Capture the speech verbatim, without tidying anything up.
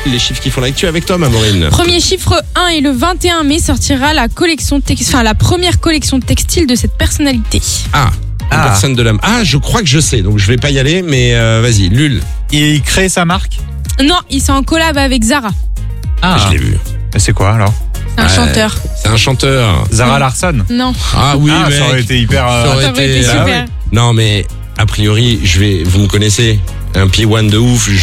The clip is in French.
les chiffres qui font l'actu avec toi, Maureen. Premier chiffre un et le vingt et un mai sortira la collection tex- enfin, la première collection textile de cette personnalité. Ah, une Ah. personne de l'âme. Ah, je crois que je sais, donc je vais pas y aller, mais euh, vas-y, Lul. Il crée sa marque. Non, ils sont en collab avec Zara. Ah, Je l'ai vu. c'est quoi alors? C'est un Ouais. chanteur. C'est un chanteur. Zara Larsson. Non. Ah oui, ah, mec. ça aurait été hyper. euh, Ça aurait Ça aurait été été- super. ah ouais. Non, mais a priori, je vais. Vous me connaissez, un P un de ouf. Je